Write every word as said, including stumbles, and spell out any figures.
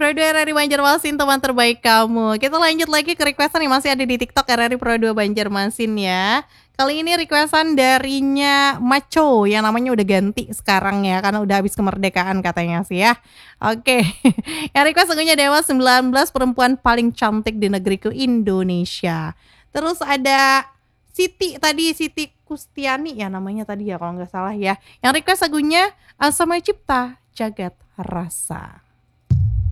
Pro dua R R I Banjarmasin, teman terbaik kamu. Kita lanjut lagi ke requestan yang masih ada di TikTok R R I Pro dua Banjarmasin ya. Kali ini requestan darinya Macho yang namanya udah ganti sekarang ya, karena udah habis kemerdekaan katanya sih ya. Oke, yang request lagunya Dewa sembilan belas, perempuan paling cantik di negeriku Indonesia. Terus ada Siti tadi, Siti Kustiani ya namanya tadi ya kalau nggak salah ya. Yang request lagunya Sama Cipta Jagat Rasa.